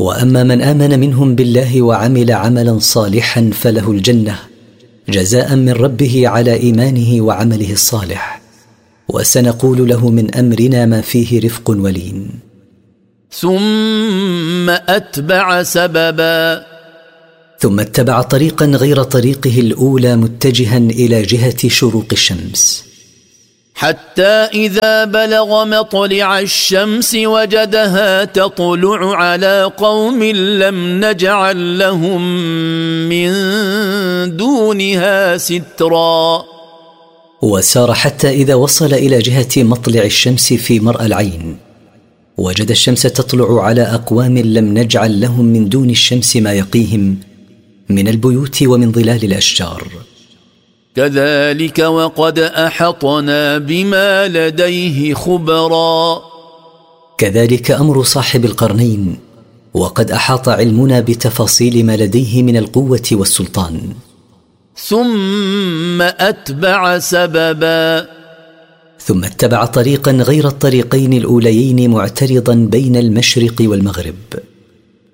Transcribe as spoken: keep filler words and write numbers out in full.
وأما من آمن منهم بالله وعمل عملا صالحا فله الجنة جزاء من ربه على إيمانه وعمله الصالح، وسنقول له من أمرنا ما فيه رفق ولين. ثم أتبع سببا ثم اتبع طريقا غير طريقه الأولى متجها إلى جهة شروق الشمس، حتى إذا بلغ مطلع الشمس وجدها تطلع على قوم لم نجعل لهم من دونها سترا. وسار حتى إذا وصل إلى جهة مطلع الشمس في مرأى العين وجد الشمس تطلع على أقوام لم نجعل لهم من دون الشمس ما يقيهم من البيوت ومن ظلال الأشجار. كذلك وقد أحطنا بما لديه خبرا. كذلك أمر صاحب القرنين، وقد أحاط علمنا بتفاصيل ما لديه من القوة والسلطان. ثم أتبع سببا ثم اتبع طريقا غير الطريقين الأوليين معترضا بين المشرق والمغرب.